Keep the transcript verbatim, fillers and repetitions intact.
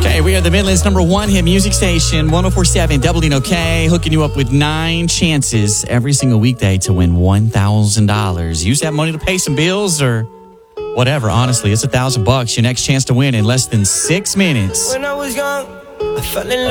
Okay, we are the Midland's number one hit music station, one oh four point seven W N O K, hooking you up with nine chances every single weekday to win one thousand dollars. Use that money to pay some bills or whatever. Honestly, it's a thousand bucks. Your next chance to win in less than six minutes. When I was young, I fell in